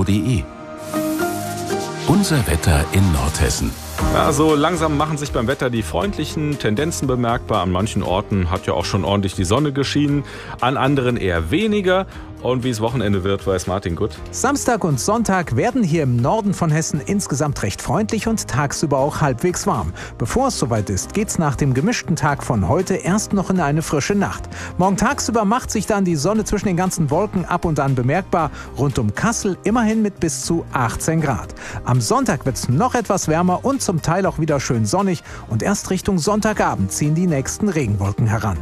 hessenschau.de. Unser Wetter in Nordhessen. Ja, so langsam machen sich beim Wetter die freundlichen Tendenzen bemerkbar. An manchen Orten hat ja auch schon ordentlich die Sonne geschienen, an anderen eher weniger. Und wie es Wochenende wird, weiß Martin gut. Samstag und Sonntag werden hier im Norden von Hessen insgesamt recht freundlich und tagsüber auch halbwegs warm. Bevor es soweit ist, geht's nach dem gemischten Tag von heute erst noch in eine frische Nacht. Morgen tagsüber macht sich dann die Sonne zwischen den ganzen Wolken ab und an bemerkbar. Rund um Kassel immerhin mit bis zu 18 Grad. Am Sonntag wird's noch etwas wärmer und zum Teil auch wieder schön sonnig. Und erst Richtung Sonntagabend ziehen die nächsten Regenwolken heran.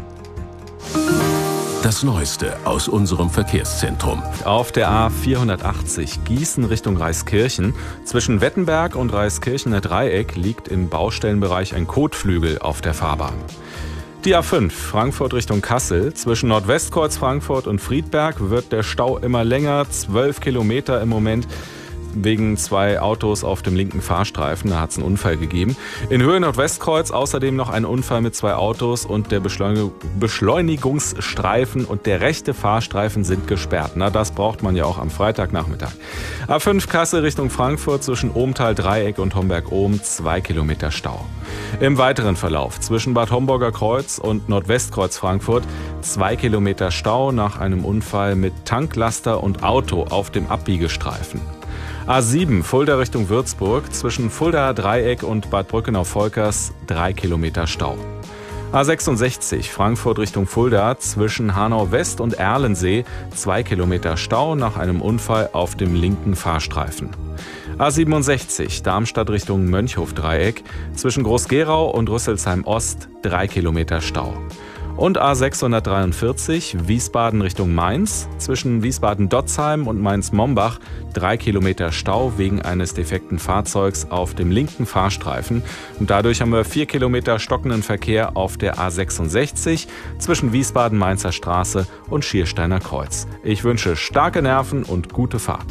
Das Neueste aus unserem Verkehrszentrum. Auf der A480 Gießen Richtung Reiskirchen. Zwischen Wettenberg und Reiskirchener Dreieck liegt im Baustellenbereich ein Kotflügel auf der Fahrbahn. Die A5 Frankfurt Richtung Kassel. Zwischen Nordwestkreuz Frankfurt und Friedberg wird der Stau immer länger. 12 Kilometer im Moment. Wegen 2 Autos auf dem linken Fahrstreifen. Da hat es einen Unfall gegeben. In Höhe Nordwestkreuz außerdem noch ein Unfall mit 2 Autos und der Beschleunigungsstreifen und der rechte Fahrstreifen sind gesperrt. Na, das braucht man ja auch am Freitagnachmittag. A5 Kassel Richtung Frankfurt zwischen Ohmtal Dreieck und Homberg-Ohm 2 Kilometer Stau. Im weiteren Verlauf zwischen Bad Homburger Kreuz und Nordwestkreuz Frankfurt 2 Kilometer Stau nach einem Unfall mit Tanklaster und Auto auf dem Abbiegestreifen. A7 Fulda Richtung Würzburg zwischen Fuldaer Dreieck und Bad Brückenau-Volkers 3 Kilometer Stau. A66 Frankfurt Richtung Fulda zwischen Hanau West und Erlensee 2 Kilometer Stau nach einem Unfall auf dem linken Fahrstreifen. A67 Darmstadt Richtung Mönchhof-Dreieck zwischen Groß-Gerau und Rüsselsheim Ost 3 Kilometer Stau. Und A643 Wiesbaden Richtung Mainz zwischen Wiesbaden-Dotzheim und Mainz-Mombach 3 Kilometer Stau wegen eines defekten Fahrzeugs auf dem linken Fahrstreifen. Und dadurch haben wir 4 Kilometer stockenden Verkehr auf der A66 zwischen Wiesbaden-Mainzer Straße und Schiersteiner Kreuz. Ich wünsche starke Nerven und gute Fahrt.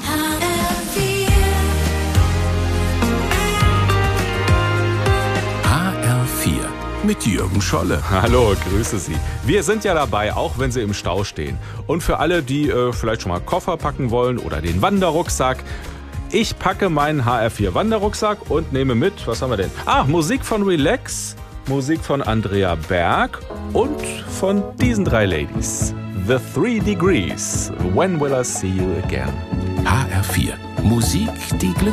Mit Jürgen Scholle. Hallo, grüße Sie. Wir sind ja dabei, auch wenn Sie im Stau stehen. Und für alle, die vielleicht schon mal Koffer packen wollen oder den Wanderrucksack, ich packe meinen HR4 Wanderrucksack und nehme mit, was haben wir denn? Musik von Relax, Musik von Andrea Berg und von diesen 3 Ladies. The 3 Degrees, When Will I See You Again? HR4, Musik, die Glück